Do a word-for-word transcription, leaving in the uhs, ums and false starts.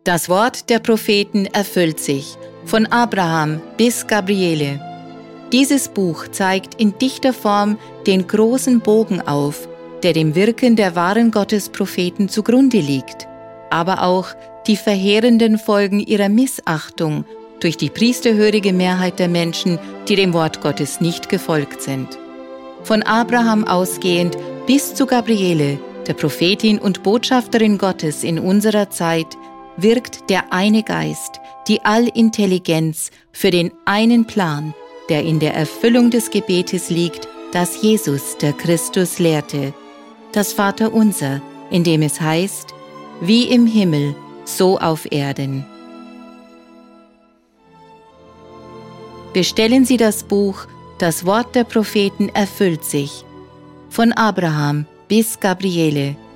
Das Wort der Propheten erfüllt sich, von Abraham bis Gabriele. Dieses Buch zeigt in dichter Form den großen Bogen auf, der dem Wirken der wahren Gottespropheten zugrunde liegt, aber auch die verheerenden Folgen ihrer Missachtung durch die priesterhörige Mehrheit der Menschen, die dem Wort Gottes nicht gefolgt sind. Von Abraham ausgehend bis zu Gabriele, der Prophetin und Botschafterin Gottes in unserer Zeit, wirkt der eine Geist, die Allintelligenz für den einen Plan, der in der Erfüllung des Gebetes liegt, das Jesus, der Christus, lehrte. Das Vaterunser, in dem es heißt, wie im Himmel, so auf Erden. Bestellen Sie das Buch Das Wort der Propheten erfüllt sich, von Abraham bis Gabriele,